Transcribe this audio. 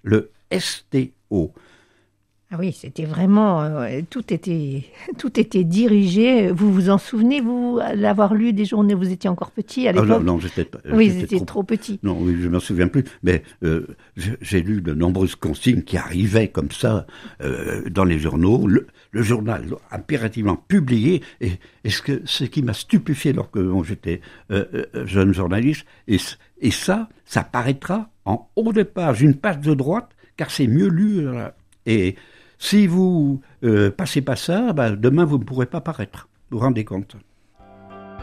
le STO. Ah oui, c'était vraiment tout était dirigé. Vous vous en souvenez, vous, l'avoir lu des journées, vous étiez encore petit à l'époque. Non, Oui, vous étiez trop petit. Non, oui, je m'en souviens plus. Mais j'ai lu de nombreuses consignes qui arrivaient comme ça dans les journaux. Le journal impérativement publié. Et ce qui m'a stupéfié lorsque j'étais jeune journaliste. Et ça paraîtra en haut de page, une page de droite, car c'est mieux lu. Et si vous passez pas ça, demain vous ne pourrez pas paraître. Vous vous rendez compte ?